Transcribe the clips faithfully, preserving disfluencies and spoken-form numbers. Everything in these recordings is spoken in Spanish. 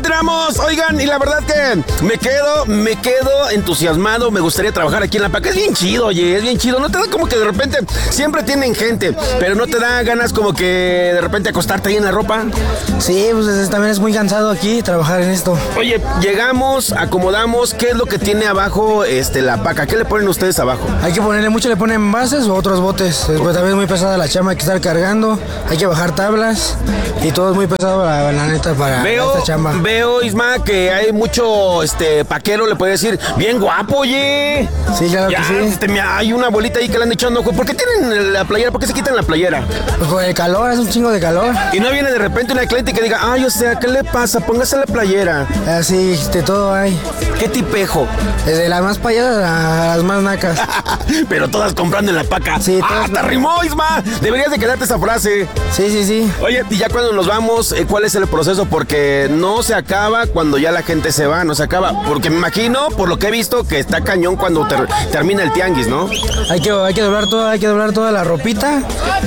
continuamos. Oigan, y la verdad que me quedo, me quedo entusiasmado. Me gustaría trabajar aquí en la paca. Es bien chido, oye, es bien chido. No te da como que de repente, siempre tienen gente, pero no te da ganas como que de repente acostarte ahí en la ropa. Sí, pues es, también es muy cansado aquí trabajar en esto. Oye, llegamos, acomodamos. ¿Qué es lo que tiene abajo este, la paca? ¿Qué le ponen ustedes abajo? Hay que ponerle mucho, le ponen bases o otros botes. Después también es muy pesada la chamba, hay que estar cargando, hay que bajar tablas y todo es muy pesado, la, la neta, para veo, esta chamba. Veo, Isma, que hay mucho este paquero, le puede decir, bien guapo, oye. Sí, claro ya, que sí. Este, mira, hay una bolita ahí que le han echado ojo. ¿Por qué tienen la playera? ¿Por qué se quitan la playera? Pues por el calor, es un chingo de calor. Y no viene de repente una cliente que diga, ay, o sea, ¿qué le pasa? Póngase la playera. Así, de todo hay. ¿Qué tipejo? Desde las más payadas a las más nacas. Pero todas comprando en la paca. Sí, ¡Ah, te rimó, Isma! Deberías de quedarte esa frase. Sí, sí, sí. Oye, y ya cuando nos vamos, eh, ¿cuál es el proceso? Porque no se acaba cuando ya la gente se va, no se acaba. Porque me imagino, por lo que he visto, que está cañón cuando ter- termina el tianguis, ¿no? Hay que, hay que doblar todo, hay que doblar toda la ropita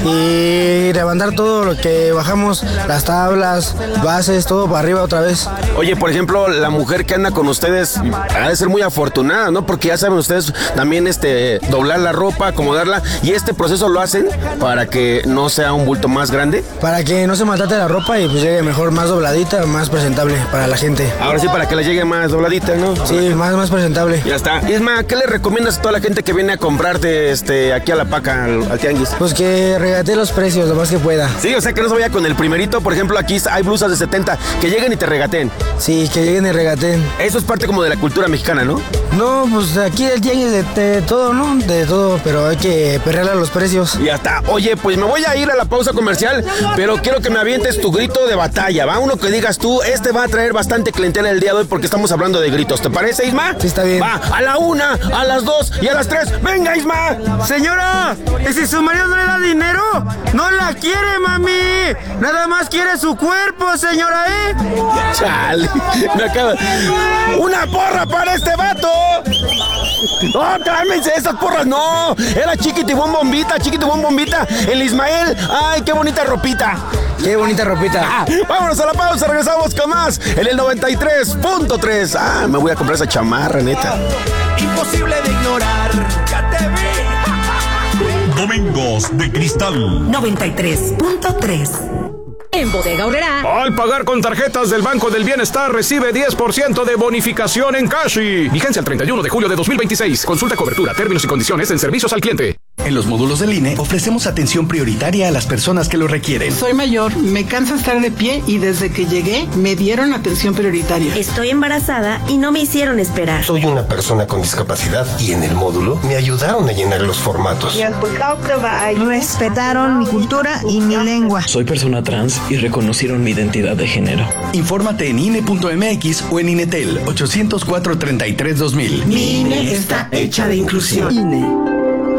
y levantar todo lo que bajamos, las tablas, bases, todo para arriba otra vez. Oye, por ejemplo, la mujer que anda con ustedes ha de ser muy afortunada, ¿no? Porque ya saben ustedes también este doblar la ropa, acomodarla, y este proceso lo hacen para que no sea un bulto más grande. Para que no se maltrate la ropa y pues llegue mejor, más dobladita, más presentable para la gente. Ahora sí, para que le llegue más dobladita, ¿no? Sí, más, más presentable. Ya está. Isma, ¿qué le recomiendas a toda la gente que viene a comprarte este aquí a la paca, al, al tianguis? Pues que regatee los precios lo más que pueda. Sí, o sea, que no se vaya con el primerito. Por ejemplo, aquí hay blusas de setenta, que lleguen y te regateen. Sí, que lleguen y regateen. Eso es parte como de la cultura mexicana, ¿no? No, pues aquí el tianguis de, de todo, ¿no? De todo, pero hay que perrearle a los precios. Ya está. Oye, pues me voy a ir a la pausa comercial, pero quiero que me avientes tu grito de batalla, ¿va? Uno que digas tú, este va a traer bastante clientela el día de hoy porque estamos hablando de gritos. ¿Te parece, Isma? Sí, está bien. Va, a la una, a las dos y a las tres. ¡Venga, Isma! Señora, ¿y si su marido no le da dinero? ¡No la quiere, mami! Nada más quiere su cuerpo, señora, ¿eh? Chale, me acaba... ¡Una porra para este vato! ¡No, cálmense! ¡Esas porras no! Era chiquitibón bombita, chiquitibón bombita. El Ismael, ¡ay, qué bonita ropita! ¡Qué bonita ropita! Ah, vámonos a la pausa, regresamos con más en el noventa y tres punto tres. Ah, me voy a comprar esa chamarra, neta. Imposible de ignorar, ya te vi. Domingos de Cristal noventa y tres punto tres. En Bodega Aurrerá. Al pagar con tarjetas del Banco del Bienestar, recibe diez por ciento de bonificación en Cashi. Vigencia el treinta y uno de julio de dos mil veintiséis. Consulta cobertura, términos y condiciones en servicios al cliente. En los módulos del I N E ofrecemos atención prioritaria a las personas que lo requieren. Soy mayor, me cansa estar de pie y desde que llegué me dieron atención prioritaria. Estoy embarazada y no me hicieron esperar. Soy una persona con discapacidad y en el módulo me ayudaron a llenar los formatos. Respetaron mi cultura y mi lengua. Soy persona trans y reconocieron mi identidad de género. Infórmate en I N E punto M X o en Inetel ocho cero cuatro, treinta y tres, dos mil. Mi I N E está hecha de inclusión. I N E.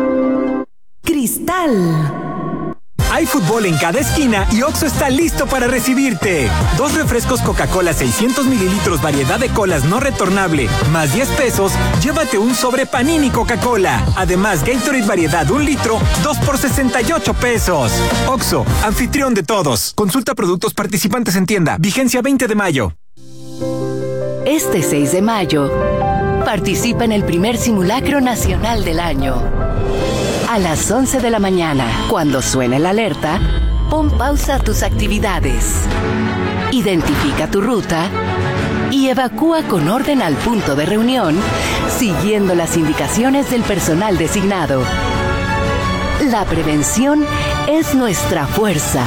Cristal. Hay fútbol en cada esquina y Oxxo está listo para recibirte. Dos refrescos Coca-Cola seiscientos mililitros, variedad de colas no retornable, más diez pesos, llévate un sobre Panini Coca-Cola. Además, Gatorade variedad un litro, dos por sesenta y ocho pesos. Oxxo, anfitrión de todos. Consulta productos participantes en tienda. Vigencia veinte de mayo. Este seis de mayo, participa en el primer simulacro nacional del año. A las once de la mañana, cuando suene la alerta, pon pausa a tus actividades. Identifica tu ruta y evacúa con orden al punto de reunión, siguiendo las indicaciones del personal designado. La prevención es nuestra fuerza.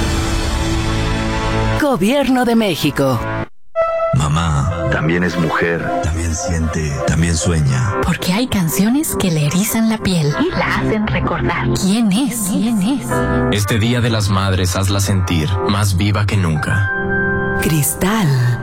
Gobierno de México. Mamá también es mujer, también siente, también sueña. Porque hay canciones que le erizan la piel y la hacen recordar. ¿Quién es? ¿Quién es? Este Día de las Madres hazla sentir más viva que nunca. Cristal.